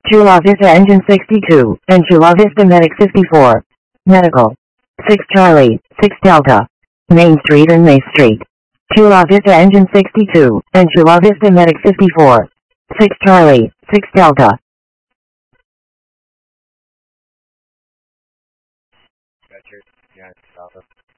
Chula Vista Engine 62, and Chula Vista Medic 54. Medical. 6 Charlie, 6 Delta. Main Street and May Street. Chula Vista Engine 62, and Chula Vista Medic 54. 6 Charlie, 6 Delta. Richard, yeah, Delta.